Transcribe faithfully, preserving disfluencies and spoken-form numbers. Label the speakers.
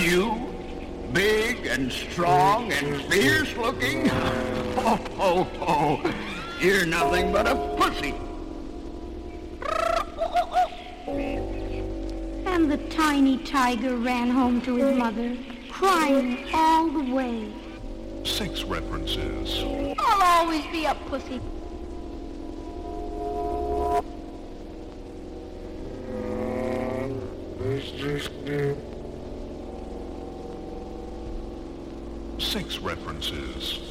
Speaker 1: You, big and strong and fierce looking? Oh, oh, oh, you're nothing but a pussy.
Speaker 2: And the tiny tiger ran home to his mother, crying all the way.
Speaker 3: Sex references.
Speaker 2: I'll always be a pussy.
Speaker 3: Sex references.